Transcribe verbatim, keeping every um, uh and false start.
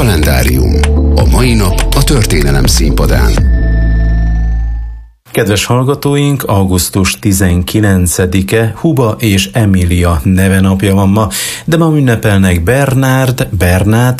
Kalendárium. A mai nap a történelem színpadán. Kedves hallgatóink, augusztus tizenkilencedike Huba és Emília nevenapja van ma, de ma ünnepelnek Bernárd, Bernát